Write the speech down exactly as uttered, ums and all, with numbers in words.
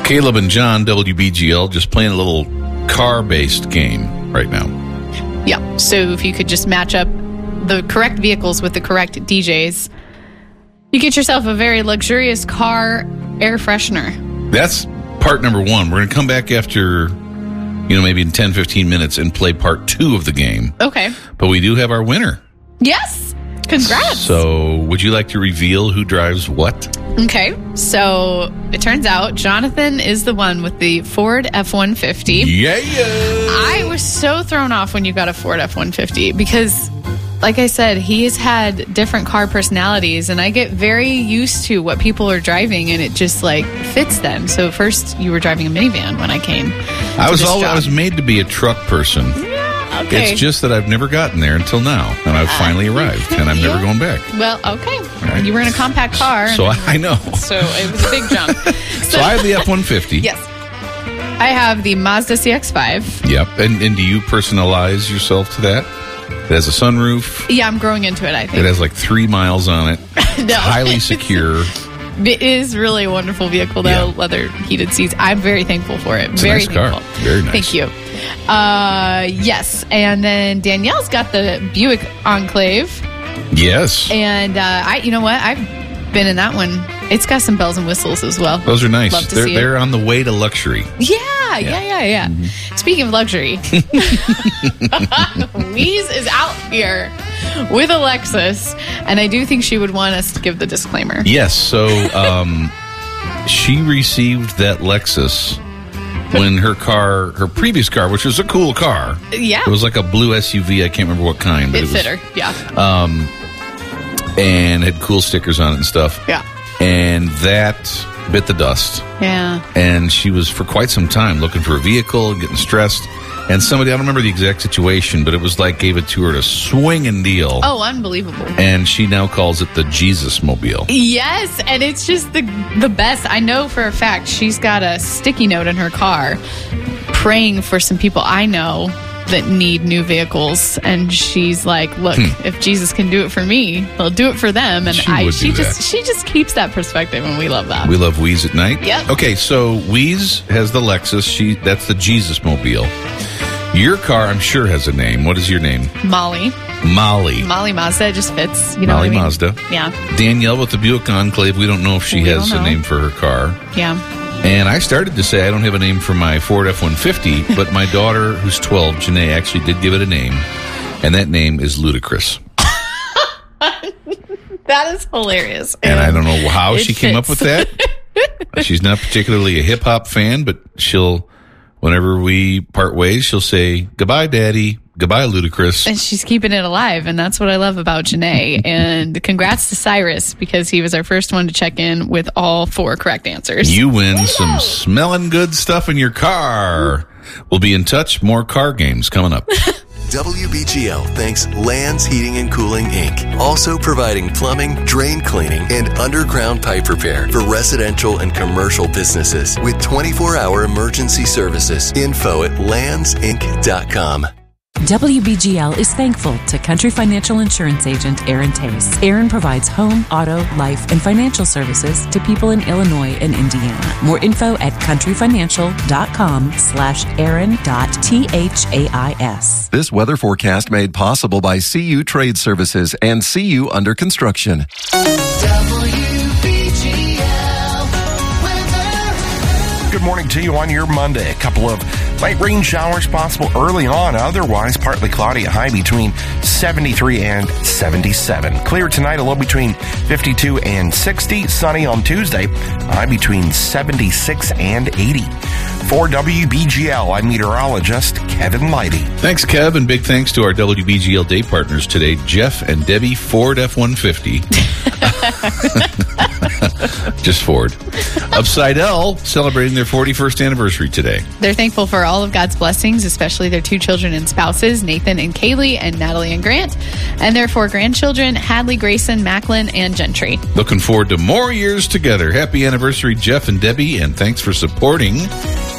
Caleb and John, W B G L, just playing a little car-based game right now. Yeah. So if you could just match up the correct vehicles with the correct D Js, you get yourself a very luxurious car air freshener. That's part number one. We're going to come back after, you know, maybe in ten, fifteen minutes and play part two of the game. Okay. But we do have our winner. Yes. Congrats. So would you like to reveal who drives what? Okay. So it turns out Jonathan is the one with the Ford F one fifty. Yeah. I was so thrown off when you got a Ford F one fifty because, like I said, he's had different car personalities, and I get very used to what people are driving, and it just like fits them. So first, you were driving a minivan when I came. I was all job. I was made to be a truck person. Yeah, okay. It's just that I've never gotten there until now, and I've Uh, finally arrived, and I'm yeah. never going back. Well, okay. Right. You were in a compact car. So and, I know. So it was a big jump. So I have the F one fifty. Yes. I have the Mazda C X five. Yep. And and do you personalize yourself to that? It has a sunroof. Yeah, I'm growing into it, I think. It has like three miles on it. It's No. highly secure. It is really a wonderful vehicle, though. Yeah. Leather heated seats. I'm very thankful for it. It's very a nice car. thankful. Very nice. Thank you. Uh, yes. And then Danielle's got the Buick Enclave. Yes. And uh, I, you know what? I've been in that one. It's got some bells and whistles as well. Those are nice. Love to they're see it. they're on the way to luxury. Yeah, yeah, yeah, yeah. Mm-hmm. Speaking of luxury, Weeze is out here with a Lexus, and I do think she would want us to give the disclaimer. Yes. So um, she received that Lexus when her car, her previous car, which was a cool car. Yeah. It was like a blue S U V. I can't remember what kind. But It it, was, fit her, yeah. Um, and had cool stickers on it and stuff. Yeah. And that bit the dust. Yeah. And she was for quite some time looking for a vehicle, getting stressed. And somebody, I don't remember the exact situation, but it was like gave it to her to swinging deal. Oh, unbelievable. And she now calls it the Jesus Mobile. Yes, and it's just the the best. I know for a fact she's got a sticky note in her car praying for some people I know that need new vehicles, and she's like, look, Hmm. if Jesus can do it for me, he'll do it for them. And She I would she do just that. she just keeps that perspective, and we love that. We love Weeze at night. Yep. Okay, so Weeze has the Lexus. She that's the Jesus Mobile. Your car, I'm sure, has a name. What is your name? Molly. Molly. Molly Mazda, it just fits. You know Molly what I mean? Mazda. Yeah. Danielle with the Buick Enclave. We don't know if she We has don't a know. name for her car. Yeah. And I started to say I don't have a name for my Ford F one fifty, but my daughter, who's twelve, Janae, actually did give it a name, and that name is Ludacris. That is hilarious. And I don't know how It she came up with fits. that. She's not particularly a hip-hop fan, but she'll, whenever we part ways, she'll say, goodbye, Daddy. Goodbye, Ludacris. And she's keeping it alive, and that's what I love about Janae. And congrats to Cyrus, because he was our first one to check in with all four correct answers. You win some smelling good stuff in your car. We'll be in touch. More car games coming up. W B G L thanks Lands Heating and Cooling, Incorporated. Also providing plumbing, drain cleaning, and underground pipe repair for residential and commercial businesses with twenty-four hour emergency services. Info at lands inc dot com. W B G L is thankful to Country Financial Insurance Agent Aaron Tace. Aaron provides home, auto, life, and financial services to people in Illinois and Indiana. More info at countryfinancial.com slash Aaron dot T H A I S. This weather forecast made possible by C U Trade Services and C U Under Construction. Good morning to you on your Monday. A couple of light rain showers possible early on. Otherwise, partly cloudy, a high between seventy-three and seventy-seven. Clear tonight, a low between fifty-two and sixty. Sunny on Tuesday, a high between seventy-six and eighty. For W B G L, I'm meteorologist Kevin Leidy. Thanks, Kev, and big thanks to our W B G L day partners today, Jeff and Debbie Ford F one fifty. Just Ford. Upside L celebrating their forty-first anniversary today. They're thankful for all of God's blessings, especially their two children and spouses, Nathan and Kaylee, and Natalie and Grant, and their four grandchildren, Hadley, Grayson, Macklin, and Gentry. Looking forward to more years together. Happy anniversary, Jeff and Debbie, and thanks for supporting